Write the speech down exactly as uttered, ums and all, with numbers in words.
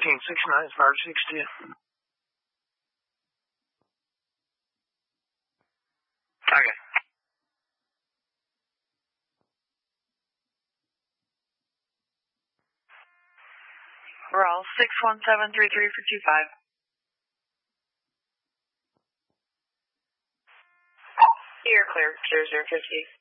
fifteen sixty-nine, Fire sixty. Okay. We're all six one seven three three for two five. You're clear, zero zero fifty.